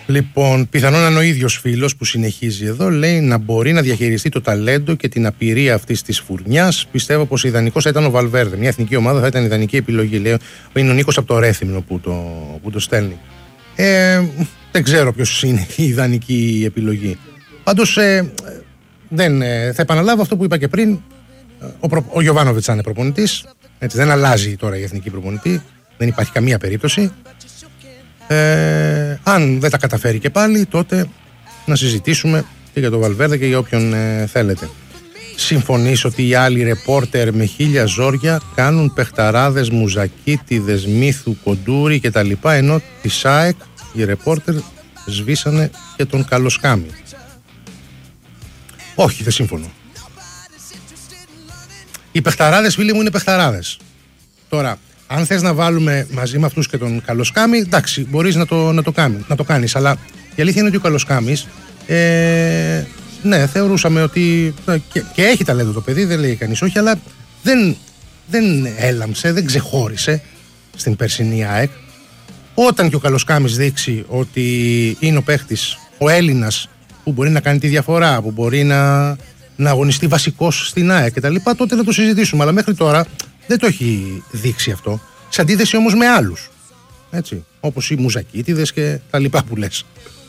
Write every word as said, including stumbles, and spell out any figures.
Λοιπόν, πιθανόν να είναι ο ίδιος φίλος που συνεχίζει εδώ, λέει να μπορεί να διαχειριστεί το ταλέντο και την απειρία αυτής της φουρνιάς. Πιστεύω πως ιδανικός θα ήταν ο Βαλβέρδε. Μια εθνική ομάδα θα ήταν ιδανική επιλογή. Λέει, είναι ο Νίκος από το Ρέθυμνο που το, που το στέλνει. Ε, δεν ξέρω ποιος είναι η ιδανική επιλογή. Πάντως, ε, δεν, ε, θα επαναλάβω αυτό που είπα και πριν. Ο, προ, ο Γιοβάνοβιτς θα είναι προπονητής. Έτσι, δεν αλλάζει τώρα η εθνική προπονητή. Δεν υπάρχει καμία περίπτωση. Ε, αν δεν τα καταφέρει και πάλι, τότε να συζητήσουμε και για τον Βαλβέρδε και για όποιον ε, θέλετε. Συμφωνείς ότι οι άλλοι ρεπόρτερ με χίλια ζόρια κάνουν παιχταράδες, μουζακίτιδες, μύθου, κοντούρι κτλ, ενώ τη ΣΑΕΚ οι ρεπόρτερ σβήσανε και τον Καλοσκάμι? Όχι, δεν συμφωνώ. Οι παιχταράδες, φίλοι μου, είναι παιχταράδες. Τώρα, αν θες να βάλουμε μαζί με αυτούς και τον Καλοσκάμι, εντάξει, μπορείς να το, να το, κάνει, να το κάνεις. Αλλά η αλήθεια είναι ότι ο Καλοσκάμις, ε, ναι, θεωρούσαμε ότι. Και, και έχει ταλέντο το παιδί, δεν λέει κανείς όχι, αλλά δεν, δεν έλαμψε, δεν ξεχώρισε στην περσινή ΑΕΚ. Όταν και ο Καλοσκάμις δείξει ότι είναι ο παίχτης, ο Έλληνας, που μπορεί να κάνει τη διαφορά, που μπορεί να, να αγωνιστεί βασικός στην ΑΕΚ κτλ., τότε να το συζητήσουμε. Αλλά μέχρι τώρα δεν το έχει δείξει αυτό. Σε αντίθεση όμως με άλλους. Έτσι, όπως οι μουζακίτιδες και τα λοιπά που λες.